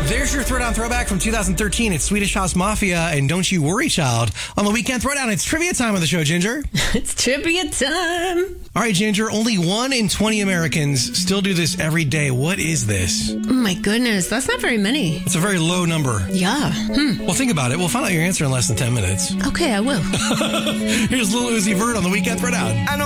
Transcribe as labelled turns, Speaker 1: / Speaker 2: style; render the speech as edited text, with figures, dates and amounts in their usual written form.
Speaker 1: There's your Throwdown throwback from 2013. It's Swedish House Mafia and Don't You Worry Child. On the weekend Throwdown, it's trivia time of the show, Ginger.
Speaker 2: It's trivia time.
Speaker 1: All right, Ginger, only 1 in 20 Americans still do this every day. What is this?
Speaker 2: Oh my goodness, that's not very many.
Speaker 1: It's a very low number.
Speaker 2: Yeah.
Speaker 1: Well, think about it. We'll find out your answer in less than 10 minutes.
Speaker 2: Okay, I will.
Speaker 1: Here's Lil Uzi Vert on the weekend Throwdown.